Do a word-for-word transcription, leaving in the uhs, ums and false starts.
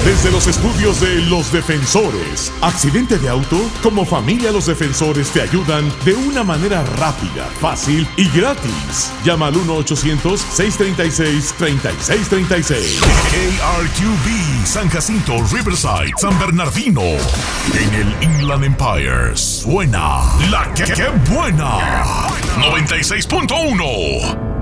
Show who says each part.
Speaker 1: Desde los estudios de Los Defensores. ¿Accidente de auto? Como familia Los Defensores te ayudan de una manera rápida, fácil y gratis. Llama al uno ochocientos, seiscientos treinta y seis, treinta y seis treinta y seis.
Speaker 2: K R Q B, San Jacinto, Riverside, San Bernardino. En el Inland Empire suena la que, que buena. noventa y seis punto uno.